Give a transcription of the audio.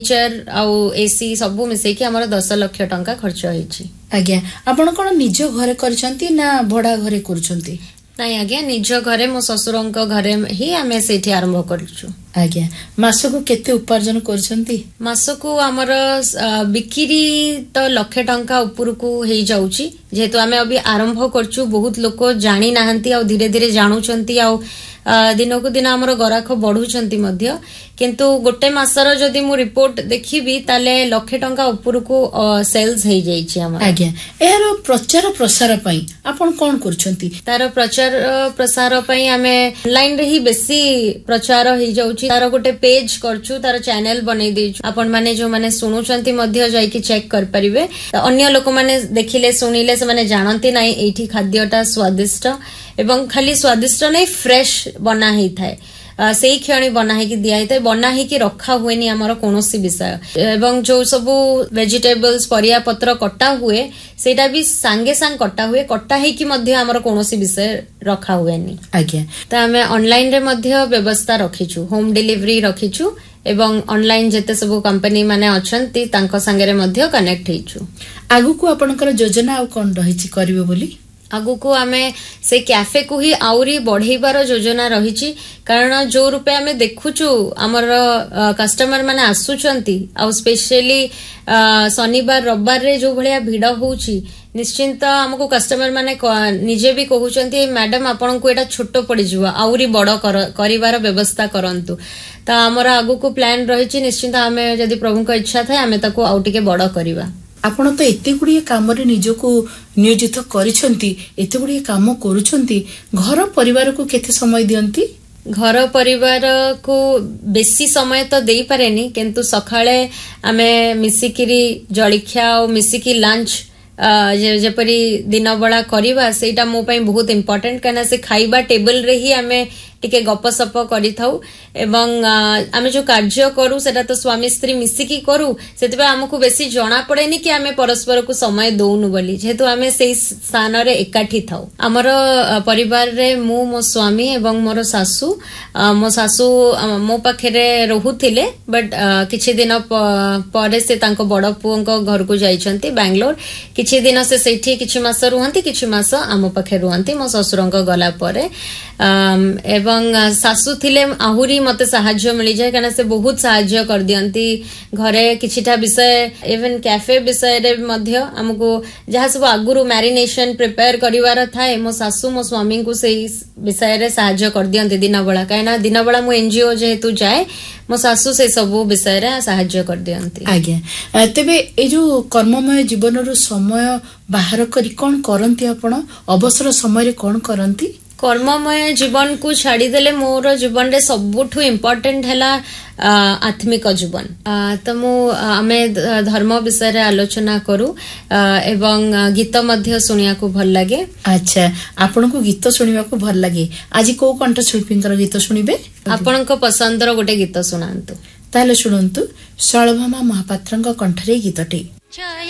Chair आउ AC सबू मिसेकी हमर 10 लाख टंका खर्च होईची। आज्ञा आपण कोन निज घरे करछंती ना भड़ा घरे करछंती? नहीं आज्ञा निज घरे मो ससुरंक घरे ही आमे सेठी आरंभ करछु। आज्ञा मासको केते उपार्जन करछंती? मासको हमर बिक्री तो लाख टंका ऊपर को हेई जाउची जेहेतु आमे अभी आरंभ करछु। बहुत लोक जानी नाहंती आ धीरे धीरे जानुचंती आ दिन को दिन हमर गराख बढ़ुचंती मध्य किंतु गोटे मासर जदि मु रिपोर्ट देखिबी ताले लाख टंका ऊपर को सेल्स हेई जाईची हमर। आज्ञा एरो प्रचार प्रसार पई आपण कोन करछंती? तार प्रचार प्रसार पई आमे ऑनलाइन रे ही बेसी प्रचार हेई जाउची। तार गोटे पेज करछु, तार चैनल बनै देछु। आपण माने जो माने सुनुचंती मध्य जाई कि चेक कर परिबे। अन्य लोक माने देखिले सुनिले से माने जानंती नाही एठी खाद्यटा स्वादिष्ट एवं खाली स्वादिष्ट नहीं फ्रेश बना ही थाए सेही क्षणी बना ही कि दिया ही थाए बना ही कि रखा हुए नहीं हमर कोनोसी विषय एवं जो सबु वेजिटेबल्स परिया पत्र कटा हुए सेटा भी सांगे सांग कटा ही कि मध्य हमर कोनोसी विषय रखा हुए नहीं। आज्ञा त हमें ऑनलाइन रे मध्य व्यवस्था रखिछु, होम डिलीवरी रखिछु एवं ऑनलाइन जेते सबु कंपनी माने अछंती तांको संगे मध्य कनेक्ट हेछु। आगु को आपनकर योजना आ कोन रहिछि करिवे बोली? आगु को आमे से कैफे को ही आउरी बढ़ेबार योजना रहिछि कारण जो रूपे आमे देखुछु हमर कस्टमर माने आसुचंती आ स्पेशली शनिवार रविवार रे जो भलिया भीड़ होउची निश्चिंत हमको कस्टमर माने निजे भी कहउचंती मैडम आपन को एटा छोटो पड़ी जिवो आउरी बड़ करिवार व्यवस्था करंतु। त हमर आगु को प्लान रहिछि निश्चिंत हमें यदि प्रभु को इच्छा थाए हमें ताको आउ टिके बड़ करिवा। आपण तो एते गुडी काम रे निजको नियोजित करिसंती, एते गुडी काम करूछंती, घर परिवार को केते समय दियंती? घर परिवार को बेसी समय तो देई पारेनी किंतु सखाळे आमे मिसिकिरी जळिखिया और मिसिकी लंच जेपरी दिन बड़ा करिवा सेटा मो पई बहुत इंपोर्टेंट काना से खाइबा टेबल रे ही आमे टिके गपसप करि थाउ एवं आमे जो कार्य करू सेटा तो स्वामी स्त्री मिसिकी करू सेतबे हमकु बेसी जणा पड़ेनी कि आमे परस्पर को समय दोउनु बोली जेहेतु आमे सेई स्थान रे एकाठी थाउ। हमर परिवार रे मो स्वामी एवं मोर सासू मो सासू मो पाखरे रहुथिले बट किछि दिन परे से तांको बड़ पुओंको घर को जाइछंती बेंगलोर किछि दिन से सेठी किछि मास रुहंती किछि मास आम पाखे रुहंती मो ससुरंको गला परे एवं सासू थिले आहुरी मते सहाय्य मिली जाए कारण से बहुत सहाय्य कर दियंती घरे किछिटा विषय इवन कैफे विषय रे मध्य हमको जहा सब आगुरु मैरिनेशन प्रिपेयर करिवार थाए मो सासू मो स्वामी को सेही विषय रे सहाय्य कर दियंती दिन बेला काइना दिन बेला मो एनजीओ जेहेतु जाए मो सासू से सब विषय रे सहाय्य कर दियंती। आज्ञा तेबे ए जो कर्ममय जीवन रो समय बाहर करी कोन करंती आपण अवसर समय रे कोन करंती? कर्ममय जीवन को छाड़ी देले मोर जीवन रे सबुठु इम्पोर्टेंट हैला आत्मिक जीवन। तो मु आमे धर्म विषय रे आलोचना करू एवं गीत मध्य सुनिया को भल लागे। अच्छा आपण को गीत सुनिया को भल लागे आज को कंठ शिल्पींकर गीत सुनिबे? आपण को पसंद रो गोटे गीत सुनांतु। ताले सुनंतु शैलभामा महापात्रंक कंठरे गीतटी।